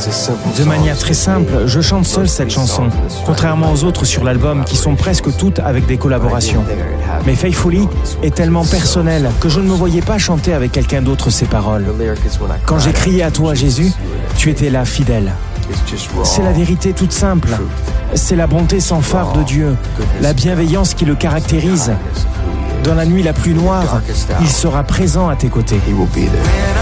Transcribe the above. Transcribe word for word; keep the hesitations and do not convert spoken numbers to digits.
De manière très simple, je chante seul cette chanson, contrairement aux autres sur l'album qui sont presque toutes avec des collaborations. Mais Faithfully est tellement personnelle que je ne me voyais pas chanter avec quelqu'un d'autre ces paroles. Quand j'ai crié à toi, Jésus, tu étais là fidèle. C'est la vérité toute simple. C'est la bonté sans phare de Dieu, la bienveillance qui le caractérise. Dans la nuit la plus noire, il sera présent à tes côtés. He will be there.